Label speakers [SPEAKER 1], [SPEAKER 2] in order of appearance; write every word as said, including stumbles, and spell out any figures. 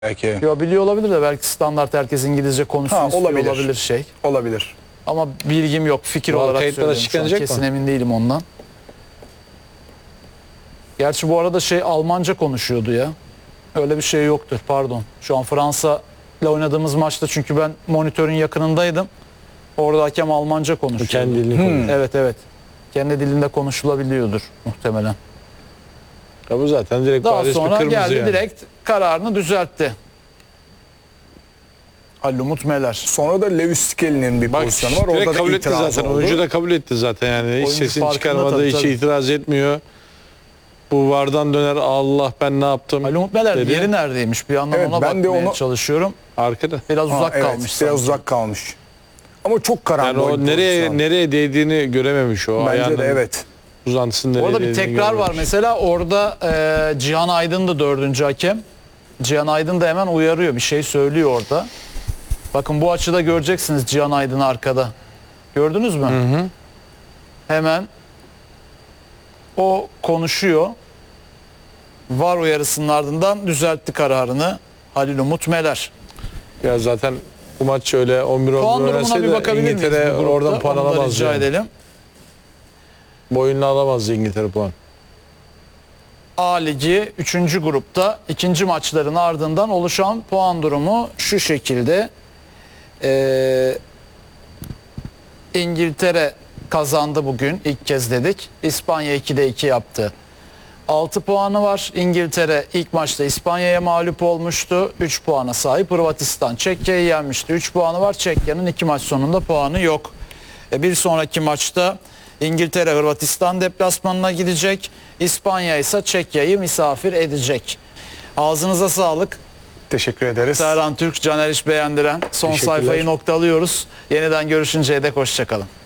[SPEAKER 1] belki.
[SPEAKER 2] Yo, biliyor olabilir de belki standart herkes İngilizce konuşsun
[SPEAKER 1] Ha,
[SPEAKER 2] istiyor
[SPEAKER 1] olabilir.
[SPEAKER 2] olabilir şey.
[SPEAKER 1] Olabilir.
[SPEAKER 2] Ama bilgim yok. Fikir
[SPEAKER 3] Var,
[SPEAKER 2] olarak
[SPEAKER 3] kayıtlara
[SPEAKER 2] söylüyorum. Şu an
[SPEAKER 3] çıkacak
[SPEAKER 2] kesin
[SPEAKER 3] mı?
[SPEAKER 2] emin değilim ondan. Gerçi bu arada şey Almanca konuşuyordu ya. Öyle bir şey yoktur, pardon. Şu an Fransa ile oynadığımız maçta, çünkü ben monitörün yakınındaydım. Orada hakem Almanca konuşuyordu.
[SPEAKER 3] Kendi dilini
[SPEAKER 1] Hmm.
[SPEAKER 3] konuşuyor.
[SPEAKER 2] Evet evet. Kendi dilinde konuşulabiliyordur muhtemelen.
[SPEAKER 3] Ya bu zaten direkt
[SPEAKER 2] Daha
[SPEAKER 3] bariz bir
[SPEAKER 2] sonra
[SPEAKER 3] kırmızı
[SPEAKER 2] geldi
[SPEAKER 3] yani.
[SPEAKER 2] direkt kararını düzeltti. Ali Umut Meler.
[SPEAKER 1] Sonra da Lewis Skelly'nin bir
[SPEAKER 3] Bak
[SPEAKER 1] pozisyonu var.
[SPEAKER 3] direkt
[SPEAKER 1] Orada da
[SPEAKER 3] kabul etti
[SPEAKER 1] itiraz
[SPEAKER 3] zaten.
[SPEAKER 1] oldu.
[SPEAKER 3] Oyuncu da kabul etti zaten yani. Hiç
[SPEAKER 2] Oyuncu
[SPEAKER 3] sesini
[SPEAKER 2] farkında
[SPEAKER 3] çıkarmadı,
[SPEAKER 2] tabii,
[SPEAKER 3] hiç
[SPEAKER 2] tabii.
[SPEAKER 3] itiraz etmiyor. Bu vardan döner, Allah ben ne yaptım
[SPEAKER 2] Ali Umut Meler
[SPEAKER 3] dedi.
[SPEAKER 2] yeri neredeymiş? Bir yandan
[SPEAKER 1] Evet,
[SPEAKER 2] ona
[SPEAKER 1] ben de
[SPEAKER 2] bakmaya
[SPEAKER 1] onu-
[SPEAKER 2] çalışıyorum.
[SPEAKER 3] Arkada.
[SPEAKER 2] Biraz
[SPEAKER 1] Ha,
[SPEAKER 2] uzak
[SPEAKER 1] evet,
[SPEAKER 2] kalmış
[SPEAKER 1] biraz
[SPEAKER 2] sanki.
[SPEAKER 1] uzak kalmış. Ama çok karambol.
[SPEAKER 3] Yani o
[SPEAKER 1] bir
[SPEAKER 3] nereye
[SPEAKER 1] pozisyon.
[SPEAKER 3] nereye değdiğini görememiş o.
[SPEAKER 1] Bence
[SPEAKER 3] ayağının
[SPEAKER 1] de evet.
[SPEAKER 3] uzantısının nereye
[SPEAKER 2] Orada bir
[SPEAKER 3] değdiğini
[SPEAKER 2] tekrar var
[SPEAKER 3] görememiş.
[SPEAKER 2] mesela, orada e, Cihan Aydın da dördüncü hakem. Cihan Aydın da hemen uyarıyor, bir şey söylüyor orada. Bakın bu açıda göreceksiniz Cihan Aydın'ı arkada. Gördünüz mü?
[SPEAKER 3] Hı hı.
[SPEAKER 2] Hemen o konuşuyor. VAR uyarısının ardından düzeltti kararını Halil Umut Meler.
[SPEAKER 3] Ya zaten bu maç öyle on bir
[SPEAKER 2] Puan
[SPEAKER 3] on bir
[SPEAKER 2] durumuna bir
[SPEAKER 3] oynasaydı
[SPEAKER 2] bakabilir miyiz
[SPEAKER 3] İngiltere
[SPEAKER 2] bu grupta?
[SPEAKER 3] oradan puan
[SPEAKER 2] Onu da
[SPEAKER 3] alamazdı.
[SPEAKER 2] rica
[SPEAKER 3] Yani.
[SPEAKER 2] edelim.
[SPEAKER 3] Boyunla alamazdı İngiltere puan.
[SPEAKER 2] A Ligi üçüncü grupta ikinci maçların ardından oluşan puan durumu şu şekilde. Ee, İngiltere kazandı bugün, ilk kez dedik. İspanya ikide iki yaptı. altı puanı var. İngiltere ilk maçta İspanya'ya mağlup olmuştu. üç puana sahip. Hırvatistan Çekya'yı yenmişti. üç puanı var. Çekya'nın iki maç sonunda puanı yok. E bir sonraki maçta İngiltere Hırvatistan deplasmanına gidecek. İspanya ise Çekya'yı misafir edecek. Ağzınıza sağlık.
[SPEAKER 1] Teşekkür ederiz.
[SPEAKER 2] Serhan Türk, Caner İş Beğendiren. Son
[SPEAKER 3] Teşekkürler.
[SPEAKER 2] sayfayı noktalıyoruz. Yeniden görüşünceye dek hoşçakalın.